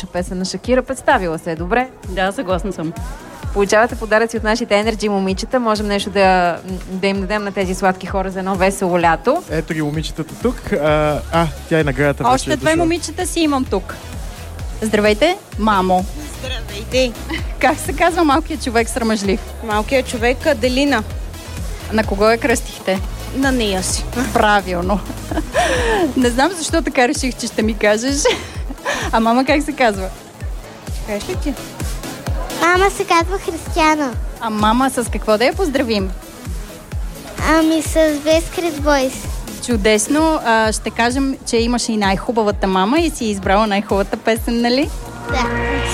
обича песен на Шакира. Представила се е добре. Да, съгласна съм. Получавате подаръци от нашите Energy момичета. Можем нещо да им дадем на тези сладки хора за едно весело лято. Ето ги момичетата тук. Тя е наградата. Още две момичета си имам тук. Здравейте, мамо. Здравейте. Как се казва малкият човек срамежлив? Малкият човек Аделина. На кого я кръстихте? На нея си. Правилно. Не знам защо така реших, че ще ми кажеш. А мама как се казва? Кажеш ли ти? Мама се казва Християна. А мама с какво да я поздравим? Ами с Best Boys. Чудесно. Ще кажем, че имаш и най-хубавата мама и си избрала най-хубавата песен, нали? Да.